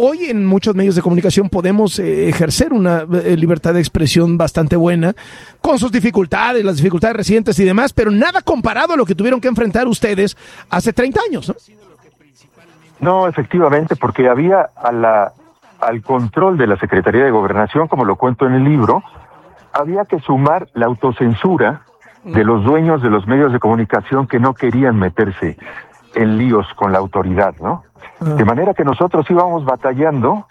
hoy en muchos medios de comunicación podemos ejercer una libertad de expresión bastante buena, con sus dificultades, las dificultades recientes y demás, pero nada comparado a lo que tuvieron que enfrentar ustedes hace 30 años, ¿no? No, efectivamente, porque había al control de la Secretaría de Gobernación, como lo cuento en el libro, había que sumar la autocensura de los dueños de los medios de comunicación que no querían meterse en líos con la autoridad, ¿no? De manera que nosotros íbamos batallando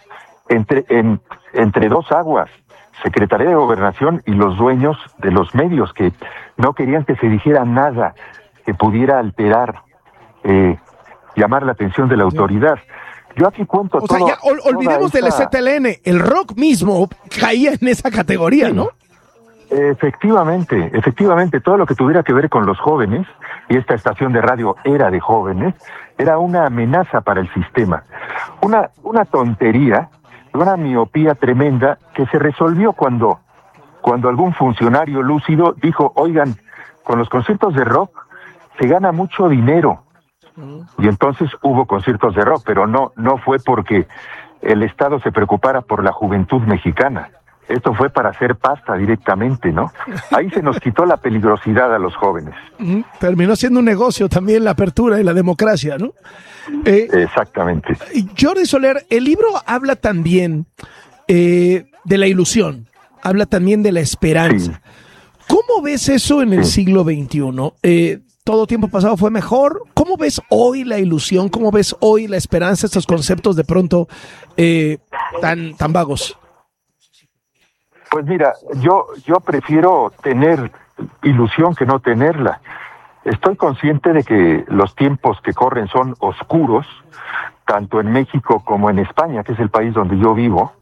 entre dos aguas, Secretaría de Gobernación y los dueños de los medios, que no querían que se dijera nada que pudiera alterar, llamar la atención de la autoridad. Yo aquí cuento todo. O sea, ya olvidemos del ZLN, el rock mismo caía en esa categoría, sí, ¿no? Efectivamente, todo lo que tuviera que ver con los jóvenes, y esta estación de radio era de jóvenes, era una amenaza para el sistema. Una tontería, una miopía tremenda que se resolvió cuando algún funcionario lúcido dijo, oigan, con los conciertos de rock se gana mucho dinero. Y entonces hubo conciertos de rock, pero no fue porque el Estado se preocupara por la juventud mexicana. Esto fue para hacer pasta directamente, ¿no? Ahí se nos quitó la peligrosidad a los jóvenes. Terminó siendo un negocio también la apertura y la democracia, ¿no? Exactamente. Jordi Soler, el libro habla también de la ilusión, habla también de la esperanza. Sí. ¿Cómo ves eso en el siglo XXI? ¿Todo tiempo pasado fue mejor? ¿Cómo ves hoy la ilusión? ¿Cómo ves hoy la esperanza? Estos conceptos de pronto tan vagos. Pues mira, yo prefiero tener ilusión que no tenerla. Estoy consciente de que los tiempos que corren son oscuros, tanto en México como en España, que es el país donde yo vivo.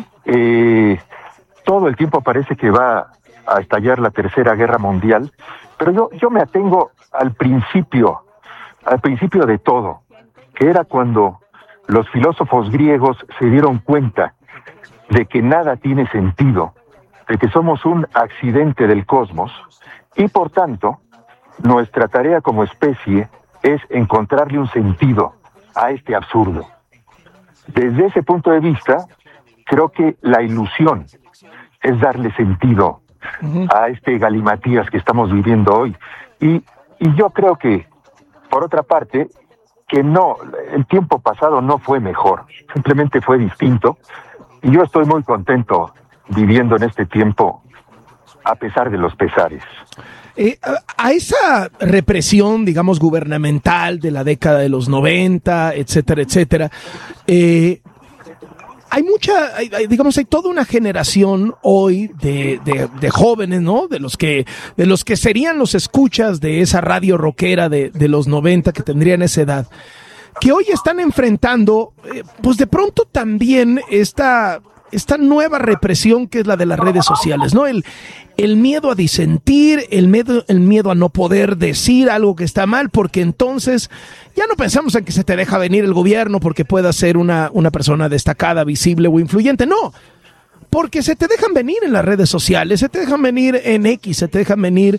Todo el tiempo parece que va a estallar la Tercera Guerra Mundial, pero yo me atengo al principio de todo, que era cuando los filósofos griegos se dieron cuenta de que nada tiene sentido, de que somos un accidente del cosmos, y por tanto, nuestra tarea como especie es encontrarle un sentido a este absurdo. Desde ese punto de vista, creo que la ilusión es darle sentido a este galimatías que estamos viviendo hoy. Y yo creo que, por otra parte, que no, el tiempo pasado no fue mejor, simplemente fue distinto, y yo estoy muy contento viviendo en este tiempo, a pesar de los pesares. A esa represión, digamos, gubernamental de la década de los 90, etcétera, etcétera, hay toda una generación hoy de jóvenes, ¿no? De los que serían los escuchas de esa radio rockera de los 90, que tendrían esa edad, que hoy están enfrentando, pues de pronto también esta nueva represión que es la de las redes sociales, ¿no? El miedo a disentir, el miedo a no poder decir algo que está mal, porque entonces ya no pensamos en que se te deja venir el gobierno porque pueda ser una persona destacada, visible o influyente, no, porque se te dejan venir en las redes sociales, se te dejan venir en X, se te dejan venir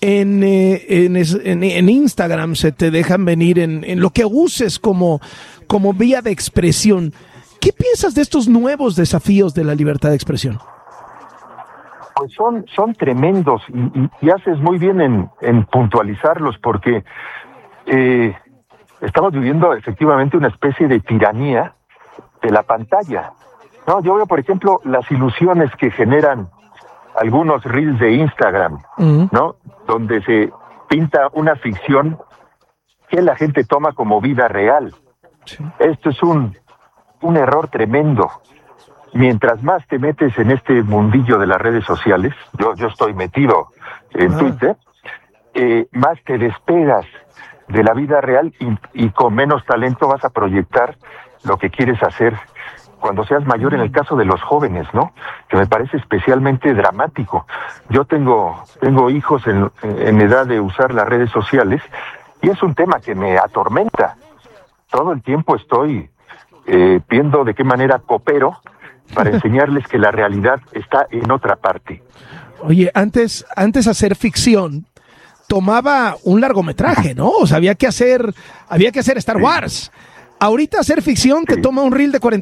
en Instagram, se te dejan venir en lo que uses como vía de expresión. ¿Qué piensas de estos nuevos desafíos de la libertad de expresión? Pues son tremendos y haces muy bien en puntualizarlos, porque estamos viviendo efectivamente una especie de tiranía de la pantalla. No, yo veo, por ejemplo, las ilusiones que generan algunos reels de Instagram, ¿no? Donde se pinta una ficción que la gente toma como vida real. Sí. Esto es un error tremendo. Mientras más te metes en este mundillo de las redes sociales, yo estoy metido en Twitter, más te despegas de la vida real y con menos talento vas a proyectar lo que quieres hacer cuando seas mayor, en el caso de los jóvenes, ¿no? Que me parece especialmente dramático. Yo tengo hijos en edad de usar las redes sociales y es un tema que me atormenta. Todo el tiempo estoy viendo de qué manera coopero para enseñarles que la realidad está en otra parte. Oye, antes hacer ficción tomaba un largometraje, ¿no? O sea, había que hacer Star Wars. Ahorita hacer ficción te toma un reel de 40